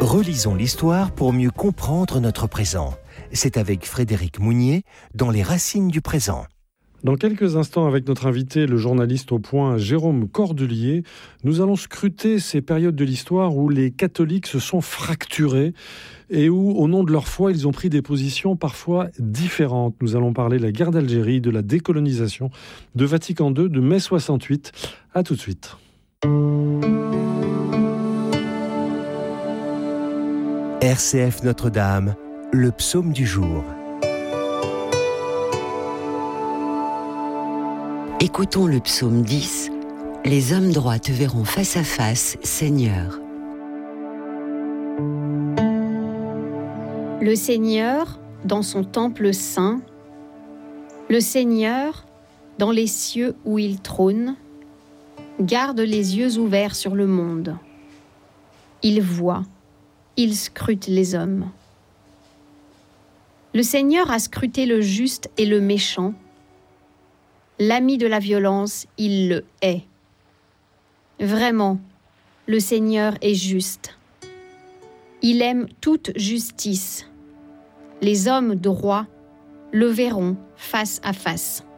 Relisons l'histoire pour mieux comprendre notre présent. C'est avec Frédéric Mounier dans Les Racines du présent. Dans quelques instants, avec notre invité, le journaliste au point Jérôme Cordelier, nous allons scruter ces périodes de l'histoire où les catholiques se sont fracturés et où, au nom de leur foi, ils ont pris des positions parfois différentes. Nous allons parler de la guerre d'Algérie, de la décolonisation, de Vatican II, de mai 68. À tout de suite. RCF Notre-Dame, le psaume du jour. Écoutons le psaume 10. Les hommes droits te verront face à face, Seigneur. Le Seigneur dans son temple saint, le Seigneur dans les cieux où il trône, garde les yeux ouverts sur le monde. Il voit, il scrute les hommes. Le Seigneur a scruté le juste et le méchant. L'ami de la violence, il le hait. Vraiment, le Seigneur est juste. Il aime toute justice. Les hommes droits le verront face à face.